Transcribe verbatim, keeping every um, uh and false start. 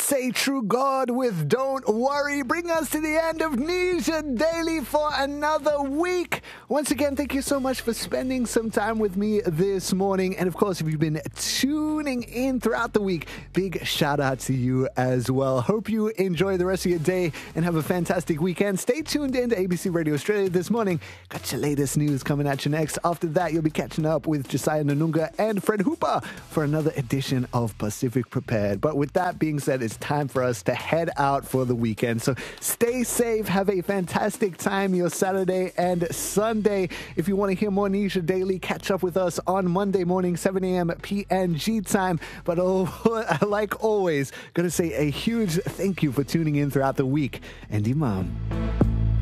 Say True God with Don't Worry. Bring us to the end of Nisha Daily for another week. Once again, thank you so much for spending some time with me this morning. And of course, if you've been tuning in throughout the week, big shout out to you as well. Hope you enjoy the rest of your day and have a fantastic weekend. Stay tuned in to A B C Radio Australia this morning. Got your latest news coming at you next. After that, you'll be catching up with Josiah Nanunga and Fred Hooper for another edition of Pacific Prepared. But with that being said, it's time for us to head out for the weekend. So stay safe. Have a fantastic time your Saturday and Sunday. If you want to hear more Nisha Daily, catch up with us on Monday morning, seven a.m. P N G time. But oh, like always, going to say a huge thank you for tuning in throughout the week. And Imam.